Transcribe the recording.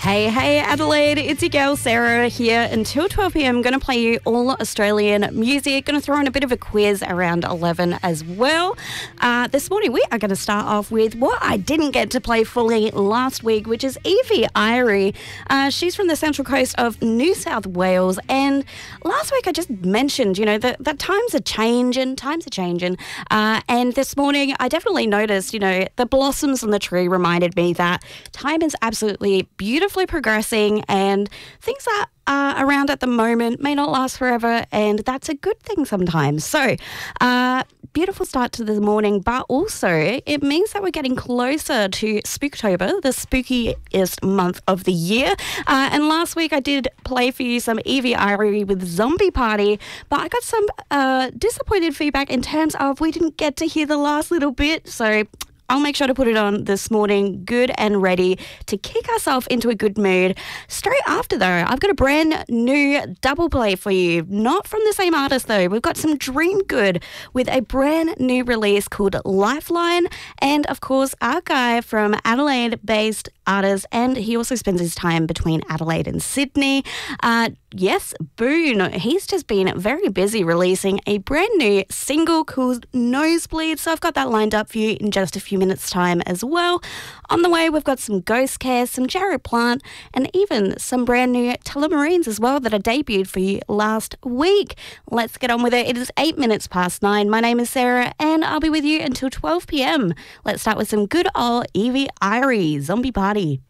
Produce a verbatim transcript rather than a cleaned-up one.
Hey, hey, Adelaide, it's your girl Sarah here until twelve p m. I'm going to play you all Australian music. Going to throw in a bit of a quiz around eleven as well. Uh, this morning we are going to start off with what I didn't get to play fully last week, which is Evie Irie. Uh, she's from the central coast of New South Wales, and last week I just mentioned, you know, that, that times are changing, times are changing. Uh, and this morning I definitely noticed, you know, the blossoms on the tree reminded me that time is absolutely beautiful. Progressing, and things that are around at the moment may not last forever, and that's a good thing sometimes. So, uh, beautiful start to the morning, but also it means that we're getting closer to Spooktober, the spookiest month of the year. Uh, and last week I did play for you some Evie Irie with Zombie Party, but I got some uh, disappointed feedback in terms of we didn't get to hear the last little bit. So I'll make sure to put it on this morning, good and ready to kick ourselves into a good mood. Straight after, though, I've got a brand new double play for you. Not from the same artist, though. We've got some Dream Good with a brand new release called Lifeline. And, of course, our guy from Adelaide-based artist, and he also spends his time between Adelaide and Sydney. Uh, yes, Boone. He's just been very busy releasing a brand new single called Nosebleed. So I've got that lined up for you in just a few minutes time as well. On the way, we've got some Ghost Care, some Jared Plant, and even some brand new Telemarines as well that I debuted for you last week. Let's get on with it. It is eight minutes past nine. My name is Sarah, and I'll be with you until twelve p m. Let's start with some good old Evie Irie, Zombie Party.